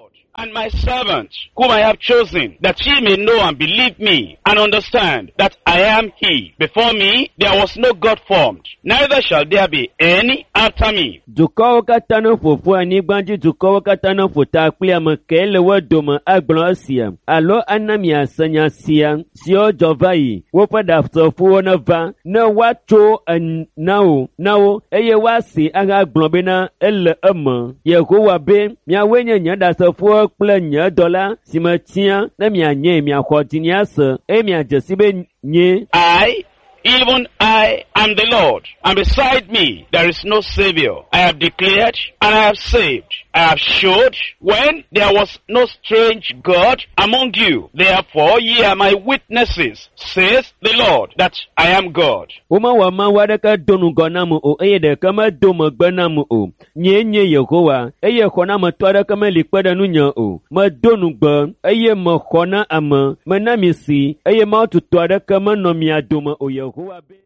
Lord and my servant, whom I have chosen, that ye may know and believe me, and understand that I am he. Before me there was no God formed, neither shall there be any after me. Dukɔwo katã ne ƒoƒu anyigba dzi dukɔwo katã ne ƒo ta kpli ame ke le wo dome agblɔ esia, alo ana miase nya sia siwo dzɔ va yi, woƒe ɖasefuwo ne va, ne woatso na wo, eye woasi agagblɔ bena ele eme. Yehowa be, miawoe nye nye ɖasefuwo kple nye dɔla si metia ne mianye miaxɔ dzinye ase, eye miadze si be nye. Even I am the Lord, and beside me there is no Savior. I have declared and I have saved. I have showed when there was no strange God among you. Therefore ye are my witnesses, says the Lord, that I am God. Uma wa ma wadaka donu gonamu o, eye de kama domo gbenamu o. Nye Yehowa, eye khona me to adaka me likpede nu nya o. Me donu gbe, eye me khona ame, me na mi si, eye ma tutu adaka me no mia dome o Yehowa be.